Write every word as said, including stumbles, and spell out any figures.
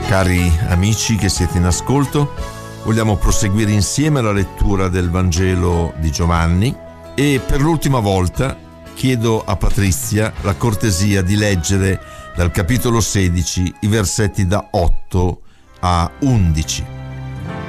Cari amici che siete in ascolto, vogliamo proseguire insieme la lettura del Vangelo di Giovanni e per l'ultima volta chiedo a Patrizia la cortesia di leggere dal capitolo sedici i versetti da otto a undici.